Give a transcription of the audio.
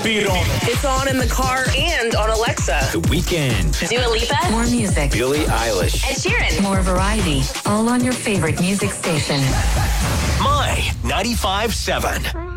beat on it. It's on in the car and on Alexa. The Weeknd. Dua Lipa. More music. Billie Eilish. Ed Sheeran. More variety. All on your favorite music station. My 95.7.